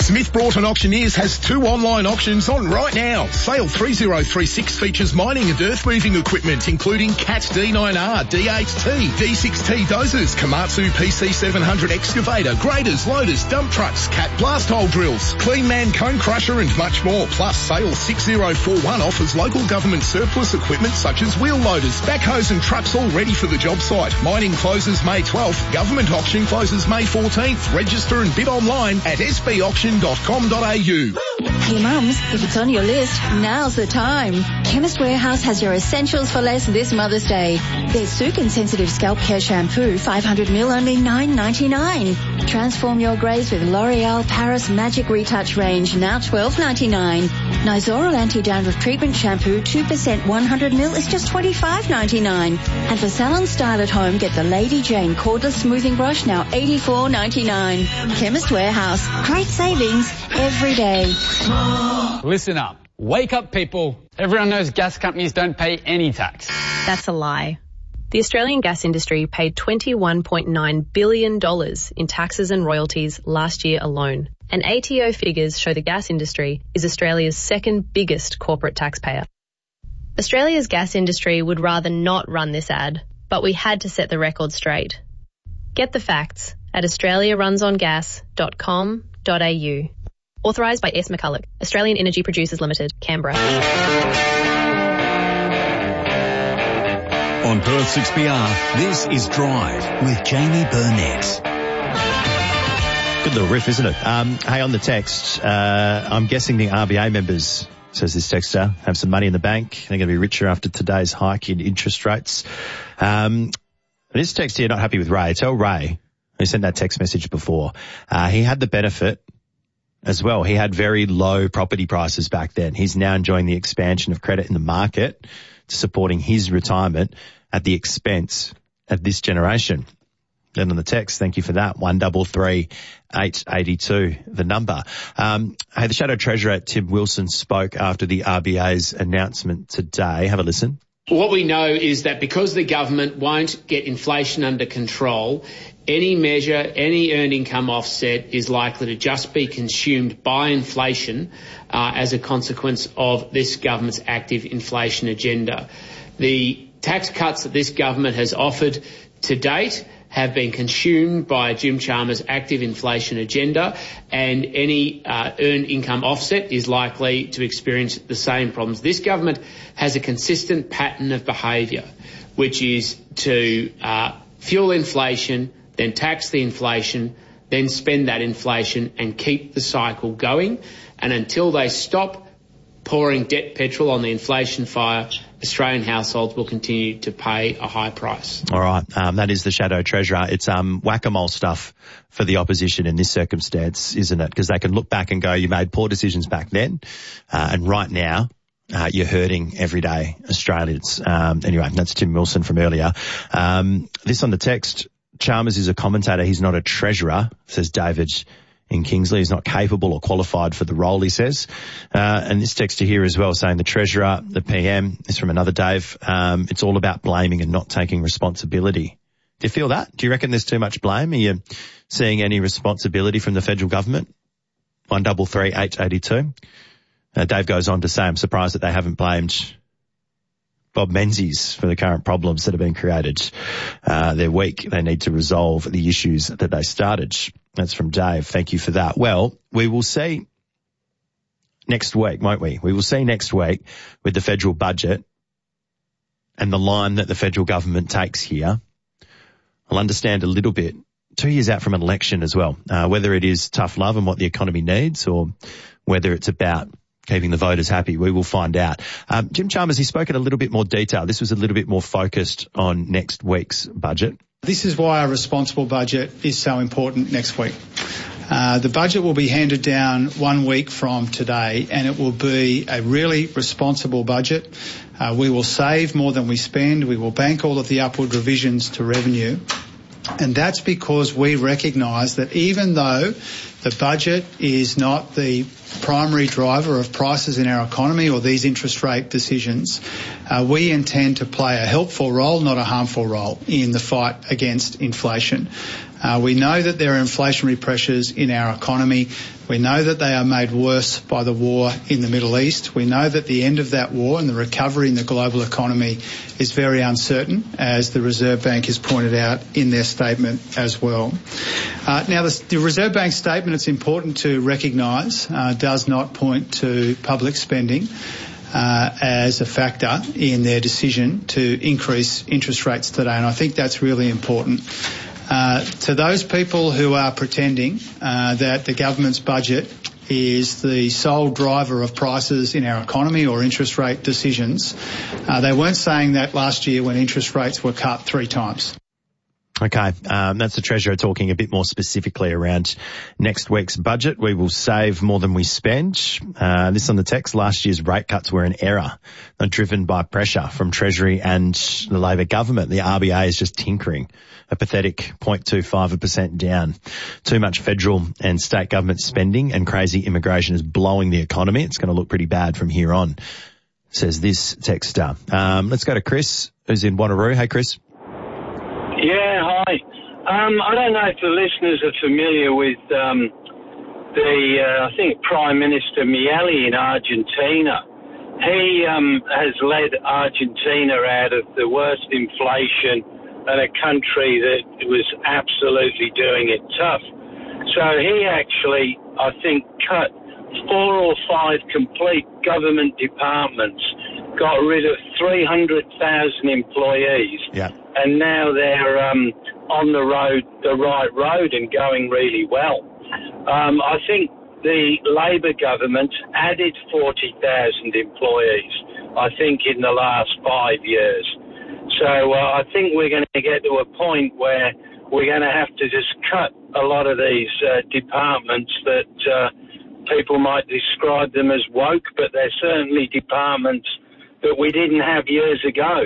Smith Broughton Auctioneers has 2 online auctions on right now. Sale 3036 features mining and earth moving equipment, including Cat D9R, D8T, D6T dozers, Komatsu PC700 excavator, graders, loaders, dump trucks, Cat blast hole drills, Clean Man cone crusher and much more. Plus, Sale 6041 offers local government surplus equipment such as wheel loaders, backhoes and trucks all ready for the job site. Mining closes May 12th. Government auction closes May 14th. Register and bid online at sbauction.com.au. Hey mums, if it's on your list, now's the time. Chemist Warehouse has your essentials for less this Mother's Day. There's Sukin Sensitive Scalp Care Shampoo, 500ml, only $9.99. Transform your greys with L'Oreal Paris Magic Retouch range, now $12.99. Nizoral Anti-Dandruff Treatment Shampoo, 2% 100ml is just $25.99. And for salon style at home, get the Lady Jane Cordless Smoothing Brush, now $84.99. Chemist Warehouse, great savings every day. Listen up. Wake up, people. Everyone knows gas companies don't pay any tax. That's a lie. The Australian gas industry paid $21.9 billion in taxes and royalties last year alone. And ATO figures show the gas industry is Australia's second biggest corporate taxpayer. Australia's gas industry would rather not run this ad, but we had to set the record straight. Get the facts at australiarunsongas.com.au. Authorised by S. McCulloch, Australian Energy Producers Limited, Canberra. On Perth 6PR, this is Drive with Jamie Burnett. Good little riff, isn't it? Hey, on the text, I'm guessing the RBA members, says this texter, have some money in the bank. They're going to be richer after today's hike in interest rates. This text here, not happy with Ray. Tell Ray, who sent that text message before, he had the benefit as well. He had very low property prices back then. He's now enjoying the expansion of credit in the market, supporting his retirement at the expense of this generation. Then on the text, thank you for that, 133882, the number. Hey, the Shadow Treasurer, Tim Wilson, spoke after the RBA's announcement today. Have a listen. What we know is that because the government won't get inflation under control, any measure, any earned income offset is likely to just be consumed by inflation as a consequence of this government's active inflation agenda. The tax cuts that this government has offered to date have been consumed by Jim Chalmers' active inflation agenda, and any earned income offset is likely to experience the same problems. This government has a consistent pattern of behaviour, which is to fuel inflation, then tax the inflation, then spend that inflation and keep the cycle going. And until they stop pouring debt petrol on the inflation fire, Australian households will continue to pay a high price. All right. That is the Shadow Treasurer. It's whack-a-mole stuff for the opposition in this circumstance, isn't it? Because they can look back and go, you made poor decisions back then, and right now you're hurting everyday Australians. Anyway, that's Tim Wilson from earlier. This on the text, Chalmers is a commentator. He's not a treasurer, says David in Kingsley. He's not capable or qualified for the role, he says. And this texter here as well saying the treasurer, the PM, is from another Dave. It's all about blaming and not taking responsibility. Do you feel that? Do you reckon there's too much blame? Are you seeing any responsibility from the federal government? 133882. Dave goes on to say, I'm surprised that they haven't blamed Bob Menzies for the current problems that have been created. They're weak. They need to resolve the issues that they started. That's from Dave. Thank you for that. Well, we will see next week, won't we? We will see next week with the federal budget and the line that the federal government takes here. I'll understand a little bit 2 years out from an election as well, whether it is tough love and what the economy needs or whether it's about keeping the voters happy. We will find out. Jim Chalmers, he spoke in a little bit more detail. This was a little bit more focused on next week's budget. This is why a responsible budget is so important next week. The budget will be handed down 1 week from today, and it will be a really responsible budget. We will save more than we spend. We will bank all of the upward revisions to revenue. And that's because we recognise that even though the budget is not the primary driver of prices in our economy or these interest rate decisions, we intend to play a helpful role, not a harmful role, in the fight against inflation. We know that there are inflationary pressures in our economy, We know that they are made worse by the war in the Middle East. We know that the end of that war and the recovery in the global economy is very uncertain, as the Reserve Bank has pointed out in their statement as well. Now, the Reserve Bank statement, it's important to recognise, does not point to public spending as a factor in their decision to increase interest rates today, and I think that's really important. To those people who are pretending that the government's budget is the sole driver of prices in our economy or interest rate decisions, they weren't saying that last year when interest rates were cut 3 times. Okay, that's the Treasurer talking a bit more specifically around next week's budget. We will save more than we spend. This on the text, last year's rate cuts were an error, driven by pressure from Treasury and the Labor government. The RBA is just tinkering, a pathetic 0.25% down. Too much federal and state government spending and crazy immigration is blowing the economy. It's going to look pretty bad from here on, says this texter. Let's go to Chris, who's in Wanneroo. Hey, Chris. Yeah, hi. I don't know if the listeners are familiar with I think, Prime Minister Miele in Argentina. He has led Argentina out of the worst inflation and a country that was absolutely doing it tough. So he actually, I think, cut 4 or 5 complete government departments, got rid of 300,000 employees, and now they're on the right road and going really well. I think the Labor government added 40,000 employees, I think, in the last 5 years. So I think we're going to get to a point where we're going to have to just cut a lot of these departments that people might describe them as woke, but they're certainly departments that we didn't have years ago.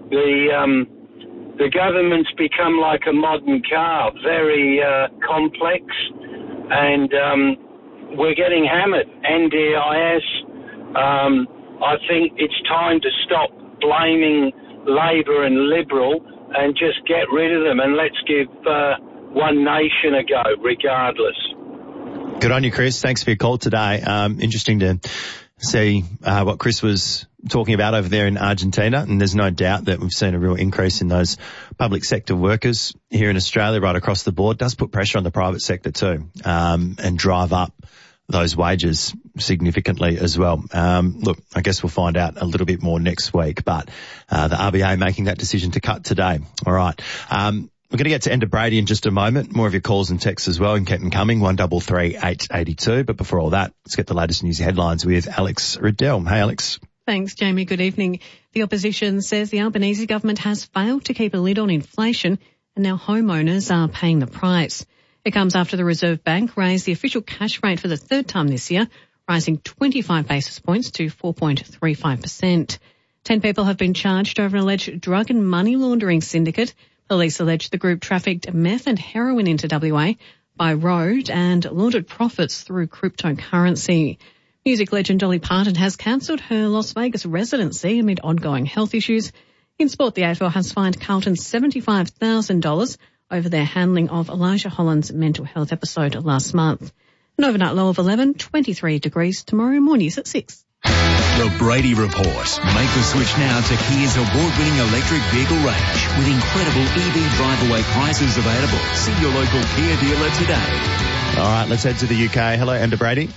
The government's become like a modern car, very complex, and we're getting hammered. NDIS, I think it's time to stop blaming Labor and Liberal and just get rid of them, and let's give One Nation a go, regardless. Good on you, Chris. Thanks for your call today. Interesting to see what Chris was talking about over there in Argentina, and there's no doubt that we've seen a real increase in those public sector workers here in Australia right across the board. It does put pressure on the private sector too, and drive up those wages significantly as well. Look, I guess we'll find out a little bit more next week, but the RBA making that decision to cut today. All right. We're going to get to Enda Brady in just a moment. More of your calls and texts as well, and keep them coming, 133 882. But before all that, let's get the latest news headlines with Alex Riddell. Hey, Alex. Thanks, Jamie. Good evening. The opposition says the Albanese government has failed to keep a lid on inflation, and now homeowners are paying the price. It comes after the Reserve Bank raised the official cash rate for the 3rd time this year, rising 25 basis points to 4.35%. 10 people have been charged over an alleged drug and money laundering syndicate. Police allege the group trafficked meth and heroin into WA by road and laundered profits through cryptocurrency. Music legend Dolly Parton has cancelled her Las Vegas residency amid ongoing health issues. In sport, the AFL has fined Carlton $75,000 over their handling of Elijah Holland's mental health episode last month. An overnight low of 11, 23 degrees. Tomorrow morning is at 6. The Brady Report. Make the switch now to Kia's award-winning electric vehicle range with incredible EV drive-away prices available. See your local Kia dealer today. All right, let's head to the UK. Hello, Enda Brady.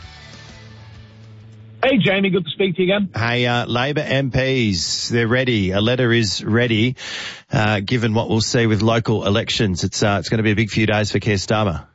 Hey, Jamie, good to speak to you again. Hey, Labor MPs, they're ready. A letter is ready, given what we'll see with local elections. It's going to be a big few days for Keir Starmer.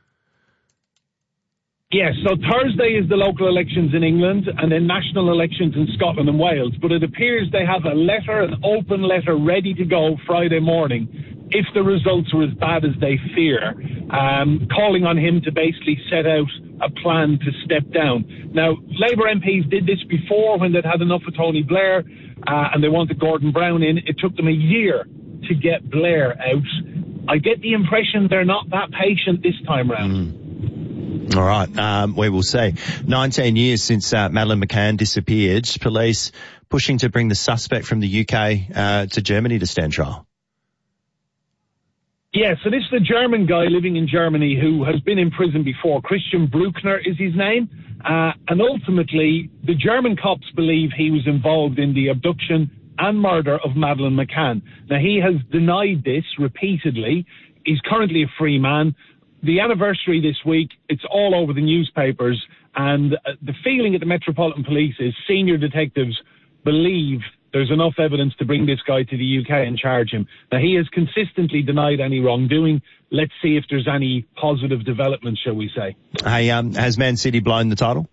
Yes, so Thursday is the local elections in England and then national elections in Scotland and Wales. But it appears they have an open letter ready to go Friday morning if the results were as bad as they fear, calling on him to basically set out a plan to step down. Now, Labour MPs did this before when they'd had enough of Tony Blair and they wanted Gordon Brown in. It took them a year to get Blair out. I get the impression they're not that patient this time round. All right, we will see. 19 years since Madeleine McCann disappeared. Police pushing to bring the suspect from the UK to Germany to stand trial. Yeah, so this is a German guy living in Germany who has been in prison before. Christian Bruckner is his name. And ultimately, the German cops believe he was involved in the abduction and murder of Madeleine McCann. Now, he has denied this repeatedly. He's currently a free man. The anniversary this week, it's all over the newspapers. And the feeling at the Metropolitan Police is senior detectives believe there's enough evidence to bring this guy to the UK and charge him. Now, he has consistently denied any wrongdoing. Let's see if there's any positive development, shall we say. Hey, has Man City blown the title?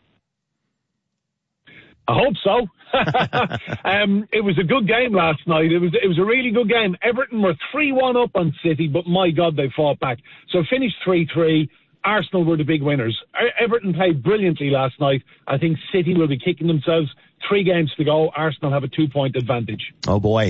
I hope so. It was a good game last night. It was a really good game. Everton were 3-1 up on City, but my God, they fought back. So it finished 3-3. Arsenal were the big winners. Everton played brilliantly last night. I think City will be kicking themselves. 3 games to go. Arsenal have a 2-point advantage. Oh boy.